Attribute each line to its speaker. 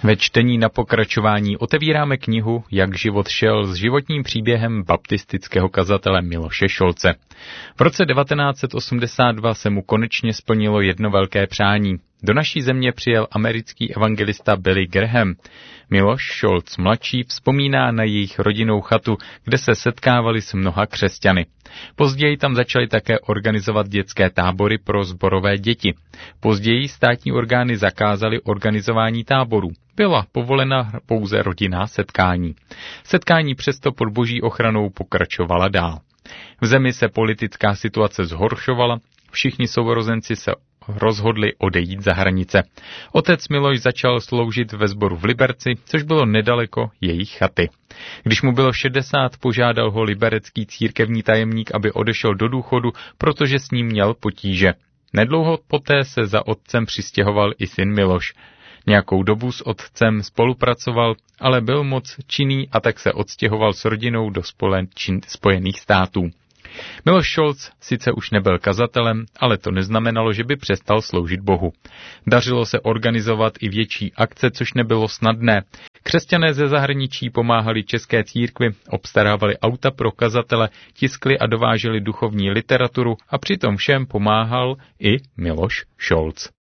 Speaker 1: Ve čtení na pokračování otevíráme knihu Jak život šel s životním příběhem baptistického kazatele Miloše Šolce. V roce 1982 se mu konečně splnilo jedno velké přání. Do naší země přijel americký evangelista Billy Graham. Miloš Šolc mladší vzpomíná na jejich rodinnou chatu, kde se setkávali s mnoha křesťany. Později tam začali také organizovat dětské tábory pro sborové děti. Později státní orgány zakázaly organizování táborů. Byla povolena pouze rodinná setkání. Setkání přesto pod boží ochranou pokračovala dál. V zemi se politická situace zhoršovala, všichni sourozenci se rozhodli odejít za hranice. Otec Miloš začal sloužit ve sboru v Liberci, což bylo nedaleko jejich chaty. Když mu bylo 60, požádal ho liberecký církevní tajemník, aby odešel do důchodu, protože s ním měl potíže. Nedlouho poté se za otcem přistěhoval i syn Miloš. Nějakou dobu s otcem spolupracoval, ale byl moc činný a tak se odstěhoval s rodinou do Spojených států. Miloš Šolc sice už nebyl kazatelem, ale to neznamenalo, že by přestal sloužit Bohu. Dařilo se organizovat i větší akce, což nebylo snadné. Křesťané ze zahraničí pomáhali české církvi, obstarávali auta pro kazatele, tiskli a dováželi duchovní literaturu a přitom všem pomáhal i Miloš Šolc.